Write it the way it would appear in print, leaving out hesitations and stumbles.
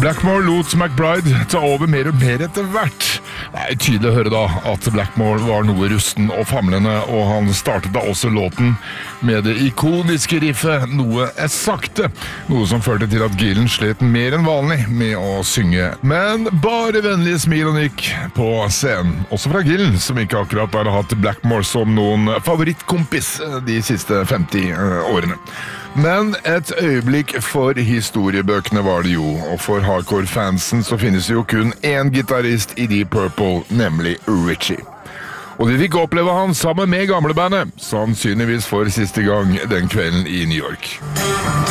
Blackmore lot McBride ta over mer og mer etter hvert. Det er tydelig å høre da at Blackmore var noe rusten og famlende, og han startet da også låten med det ikoniske riffet Noe er sakte, noe som førte til at Gillen slet mer enn vanlig med å synge. Men bare vennlige smil og nikk på scenen, også fra Gillen, som ikke akkurat har hatt Blackmore som noen favorittkompis de siste 50 årene. Men et øyeblikk for historiebøkene var det jo, og for hardcore-fansen så finnes det jo kun én gitarist i Deep Purple, nemlig Ritchie. Og vi fikk oppleve han sammen med gamlebandet, sannsynligvis for siste gang den kvelden i New York.